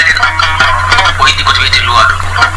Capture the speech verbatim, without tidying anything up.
ကိုကြီးဒီကိုတပည့်ချစ်လို့ရတယ်